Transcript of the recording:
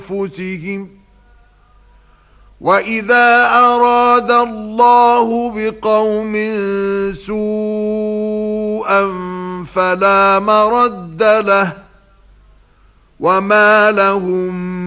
أنفسهم وإذا أراد الله بقوم سوءا فلا مرد له وما لهم